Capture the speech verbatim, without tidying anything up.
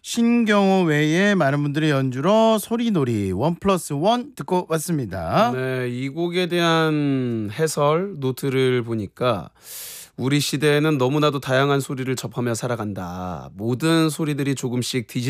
신경호 외에 많은 분들의 연주로 소리놀이 원 플러스 원 듣고 왔습니다. 네, 이 곡에 대한 해설 노트를 보니까 우리 시대에는 너무나도 다양한 소리를 접하며 살아간다. 모든 소리들이 조금씩 디지털